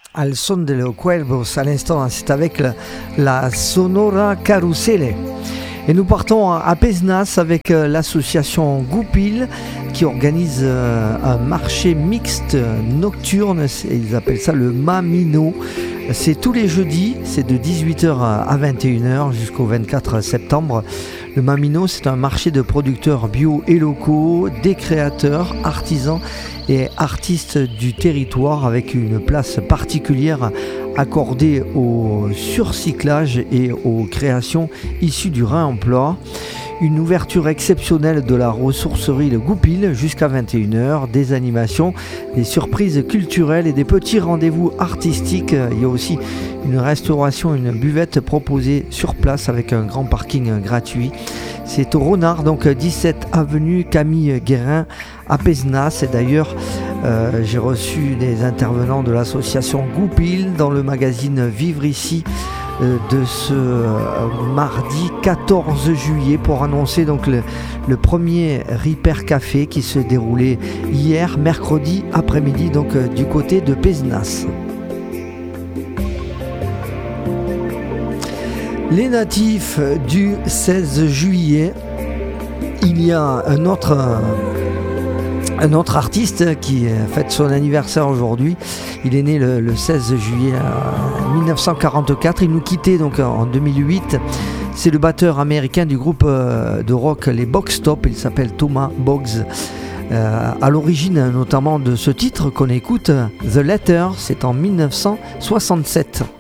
Al son de los cuervos, à l'instant, c'est avec la Sonora Carusele. Et nous partons à Pézenas avec l'association Goupil qui organise un marché mixte nocturne, ils appellent ça le Mamino. C'est tous les jeudis, c'est de 18h à 21h jusqu'au 24 septembre. Le Mamino, c'est un marché de producteurs bio et locaux, des créateurs, artisans et artistes du territoire avec une place particulière accordée au surcyclage et aux créations issues du réemploi. Une ouverture exceptionnelle de la ressourcerie Le Goupil jusqu'à 21h, des animations, des surprises culturelles et des petits rendez-vous artistiques. Il y a aussi une restauration, une buvette proposée sur place avec un grand parking gratuit. C'est au Renard, donc 17 avenue Camille Guérin à Pézenas. Et d'ailleurs, j'ai reçu des intervenants de l'association Goupil dans le magazine Vivre ici de ce mardi 14 juillet pour annoncer donc le premier Ripper Café qui se déroulait hier mercredi après-midi donc du côté de Pézenas. Les natifs du 16 juillet, il y a un autre artiste qui fête son anniversaire aujourd'hui. Il est né le 16 juillet 1944. Il nous quittait donc en 2008. C'est le batteur américain du groupe de rock les Box Top. Il s'appelle Thomas Boggs. À l'origine notamment de ce titre qu'on écoute, The Letter, c'est en 1967.